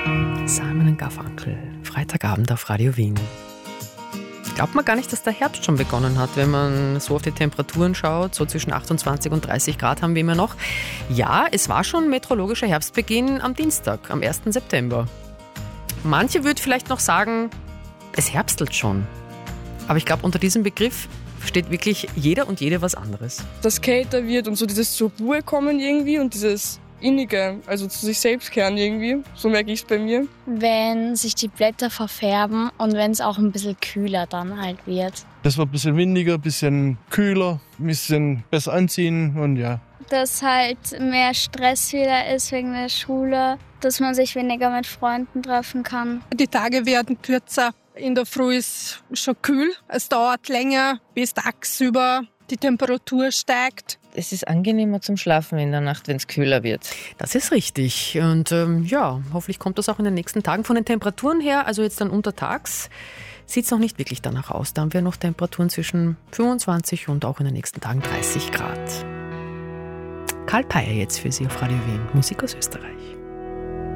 Simon & Garfunkel, Freitagabend auf Radio Wien. Glaubt man gar nicht, dass der Herbst schon begonnen hat, wenn man so auf die Temperaturen schaut. So zwischen 28 und 30 Grad haben wir immer noch. Ja, es war schon meteorologischer Herbstbeginn am Dienstag, am 1. September. Manche würden vielleicht noch sagen, es herbstelt schon. Aber ich glaube, unter diesem Begriff versteht wirklich jeder und jede was anderes. Dass kälter wird und so dieses zur Ruhe kommen irgendwie und dieses Innige, also zu sich selbst kehren irgendwie. So merke ich es bei mir. Wenn sich die Blätter verfärben und wenn es auch ein bisschen kühler dann halt wird. Das wird ein bisschen windiger, ein bisschen kühler, ein bisschen besser anziehen und ja. Dass halt mehr Stress wieder ist wegen der Schule, dass man sich weniger mit Freunden treffen kann. Die Tage werden kürzer. In der Früh ist schon kühl. Es dauert länger, bis tagsüber die Temperatur steigt. Es ist angenehmer zum Schlafen in der Nacht, wenn es kühler wird. Das ist richtig. Und hoffentlich kommt das auch in den nächsten Tagen. Von den Temperaturen her, also jetzt dann untertags, sieht es noch nicht wirklich danach aus. Da haben wir noch Temperaturen zwischen 25 und auch in den nächsten Tagen 30 Grad. Karl Peyer jetzt für Sie auf Radio Wien. Musik aus Österreich.